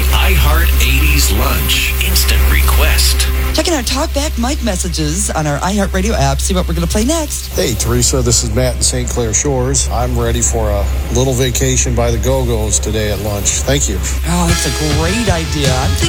iHeart 80s Lunch Instant Request. Checking our Talkback Mike messages on our iHeartRadio app. See what we're going to play next. Hey, Teresa, this is Matt in St. Clair Shores. I'm ready for a little vacation by the Go-Go's today at lunch. Thank you. Oh, that's a great idea. I'm thinking